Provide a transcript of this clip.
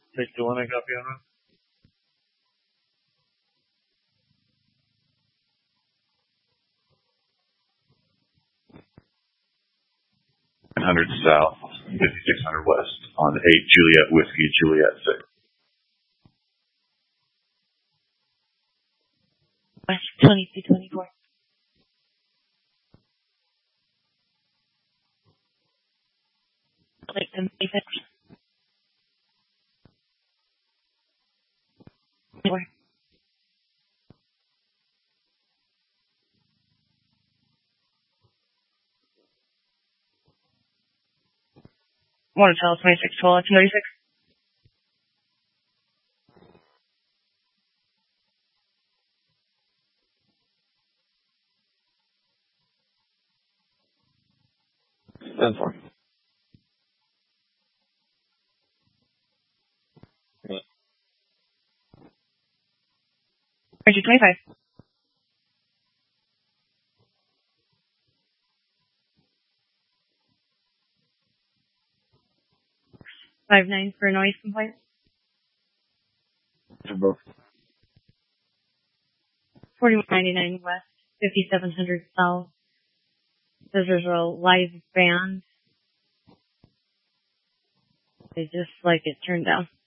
Take the one I copy on it. 900 south, 5600 west on 8 Juliet Whiskey, Juliet 6. West 2224. Clayton 86. Anywhere. Water Tower 2612, 296. That's fine. Yeah. 25. 59 for noise complaint. To both. 4199 west, 5700 south. This is a live band. They just like it turned down.